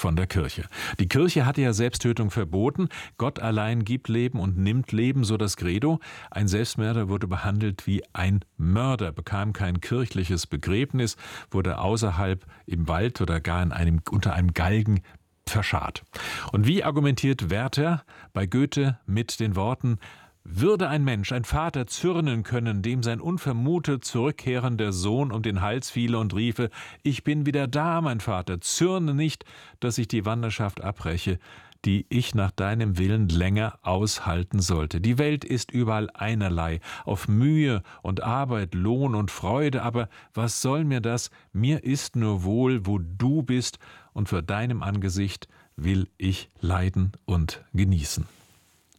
von der Kirche. Die Kirche hatte ja Selbsttötung verboten. Gott allein gibt Leben und nimmt Leben, so das Credo. Ein Selbstmörder wurde behandelt wie ein Mörder, bekam kein kirchliches Begräbnis, wurde außerhalb im Wald oder gar unter einem Galgen verscharrt. Und wie argumentiert Werther bei Goethe mit den Worten: Würde ein Mensch, ein Vater zürnen können, dem sein unvermutet zurückkehrender Sohn um den Hals fiele und riefe: Ich bin wieder da, mein Vater, zürne nicht, dass ich die Wanderschaft abbreche, die ich nach deinem Willen länger aushalten sollte. Die Welt ist überall einerlei, auf Mühe und Arbeit, Lohn und Freude, aber was soll mir das? Mir ist nur wohl, wo du bist, und vor deinem Angesicht will ich leiden und genießen.